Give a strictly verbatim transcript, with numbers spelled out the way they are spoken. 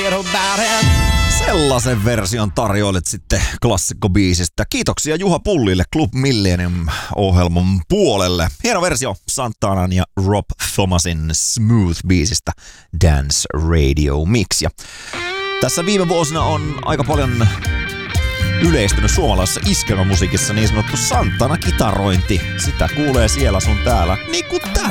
forget about it. Sellaisen version tarjoilet sitten klassikkobiisistä. Kiitoksia Juha Pullille Club Millennium-ohjelman puolelle. Hieno versio Santanan ja Rob Thomasin Smooth-biisistä Dance Radio Mix. Ja tässä viime vuosina on aika paljon yleistynyt suomalaisessa iskelmämusiikissa niin sanottu Santana-kitarointi. Sitä kuulee siellä sun täällä, niin kuin tässä.